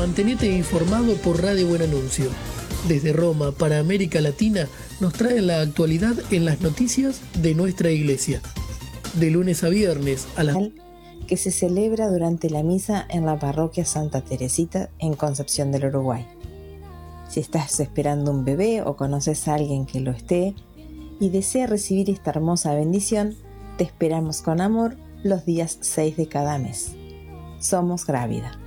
Mantenete informado por Radio Buen Anuncio. Desde Roma para América Latina nos traen la actualidad en las noticias de nuestra iglesia. De lunes a viernes a las... que se celebra durante la misa en la parroquia Santa Teresita en Concepción del Uruguay. Si estás esperando un bebé o conoces a alguien que lo esté y desea recibir esta hermosa bendición, te esperamos con amor los días 6 de cada mes. Somos Grávida.